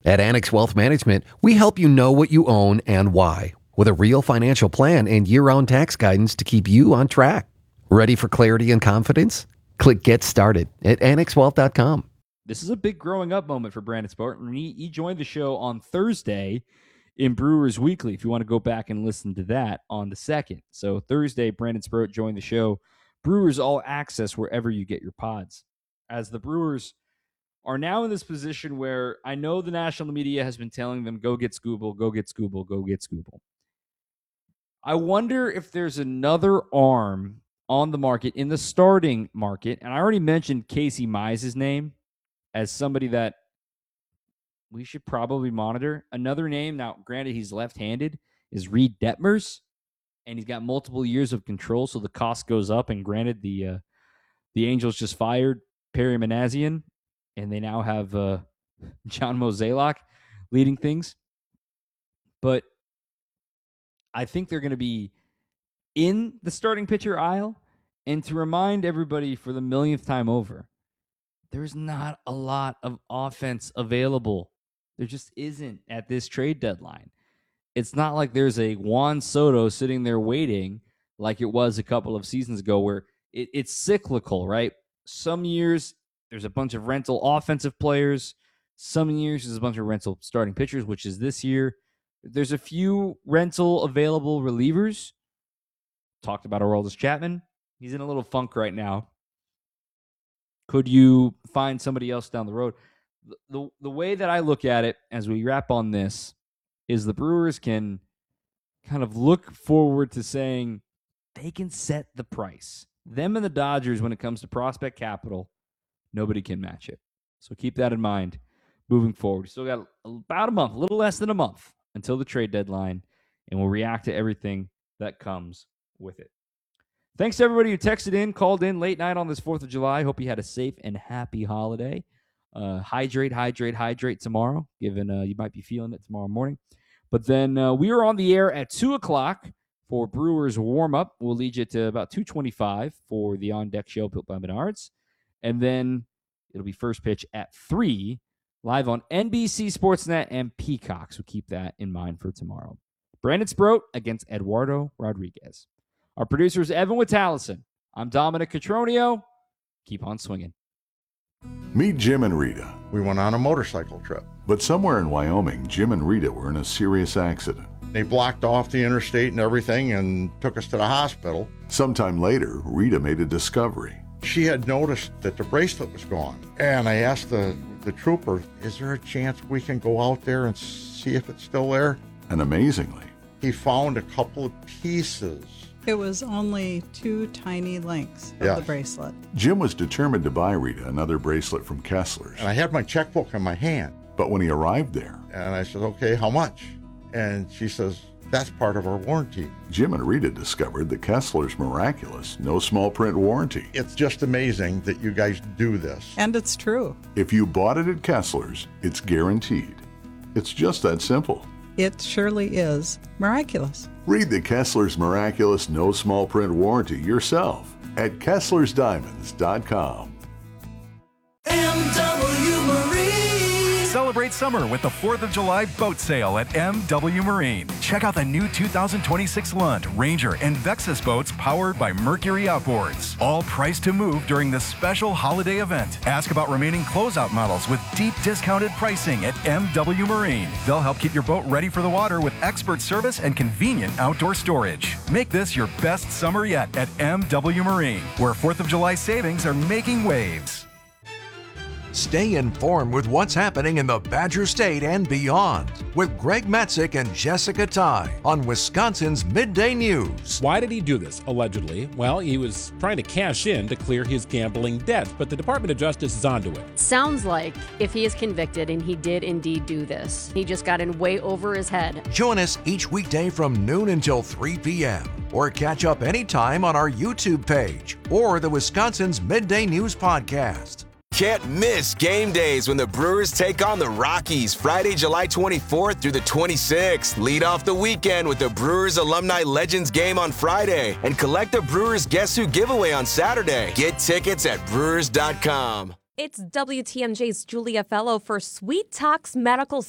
At Annex Wealth Management, we help you know what you own and why, with a real financial plan and year-round tax guidance to keep you on track. Ready for clarity and confidence? Click Get Started at annexwealth.com. This is a big growing up moment for Brandon Sproat. He joined the show on Thursday in Brewers Weekly, if you want to go back and listen to that on the 2nd. So Thursday, Brandon Sproat joined the show. Brewers All Access wherever you get your pods. As the Brewers are now in this position where I know the national media has been telling them, go get Skubal, go get Skubal, go get Skubal. I wonder if there's another arm on the market, in the starting market, and I already mentioned Casey Mize' name as somebody that we should probably monitor. Another name, now granted he's left-handed, is Reed Detmers, and he's got multiple years of control, so the cost goes up. And granted, the Angels just fired Perry Manassian, and they now have John Mozeliak leading things. But I think they're going to be in the starting pitcher aisle. And to remind everybody for the millionth time over, there's not a lot of offense available. There just isn't at this trade deadline. It's not like there's a Juan Soto sitting there waiting like it was a couple of seasons ago, where it's cyclical, right? Some years there's a bunch of rental offensive players. Some years there's a bunch of rental starting pitchers, which is this year. There's a few rental available relievers. Talked about Aroldis Chapman. He's in a little funk right now. Could you find somebody else down the road? The way that I look at it as we wrap on this is the Brewers can kind of look forward to saying they can set the price. Them and the Dodgers, when it comes to prospect capital, nobody can match it. So keep that in mind moving forward. We still got about a month, a little less than a month until the trade deadline, and we'll react to everything that comes with it. Thanks to everybody who texted in, called in late night on this 4th of July. Hope you had a safe and happy holiday. Hydrate tomorrow, given you might be feeling it tomorrow morning. But then we are on the air at 2 o'clock for Brewers warm-up. We'll lead you to about 2:25 for the on-deck show built by Menards. And then it'll be first pitch at 3, live on NBC Sportsnet and Peacock. So keep that in mind for tomorrow. Brandon Sproat against Eduardo Rodriguez. Our producer is Evan Witalison. I'm Dominic Cotroneo. Keep on swinging. Meet Jim and Rita. We went on a motorcycle trip. But somewhere in Wyoming, Jim and Rita were in a serious accident. They blocked off the interstate and everything and took us to the hospital. Sometime later, Rita made a discovery. She had noticed that the bracelet was gone. And I asked the trooper, is there a chance we can go out there and see if it's still there? And amazingly, he found a couple of pieces. It was only 2 tiny links of the bracelet. Jim was determined to buy Rita another bracelet from Kessler's. And I had my checkbook in my hand. But when he arrived there, and I said, okay, how much? And she says, that's part of our warranty. Jim and Rita discovered the Kessler's miraculous, no small print warranty. It's just amazing that you guys do this. And it's true. If you bought it at Kessler's, it's guaranteed. It's just that simple. It surely is miraculous. Read the Kessler's miraculous no small print warranty yourself at KesslersDiamonds.com. MW Marine. Celebrate summer with the 4th of July boat sale at MW Marine. Check out the new 2026 Lund, Ranger, and Vexus boats powered by Mercury Outboards. All priced to move during this special holiday event. Ask about remaining closeout models with deep discounted pricing at MW Marine. They'll help keep your boat ready for the water with expert service and convenient outdoor storage. Make this your best summer yet at MW Marine, where 4th of July savings are making waves. Stay informed with what's happening in the Badger State and beyond with Greg Matzik and Jessica Ty on Wisconsin's Midday News. Why did he do this, allegedly? Well, he was trying to cash in to clear his gambling debt, but the Department of Justice is onto it. Sounds like if he is convicted and he did indeed do this, he just got in way over his head. Join us each weekday from noon until 3 p.m. or catch up anytime on our YouTube page or the Wisconsin's Midday News podcast. Can't miss game days when the Brewers take on the Rockies Friday, July 24th through the 26th. Lead off the weekend with the Brewers Alumni Legends game on Friday and collect the Brewers Guess Who giveaway on Saturday. Get tickets at Brewers.com. It's WTMJ's Julia Fellow for Sweet Talks Medical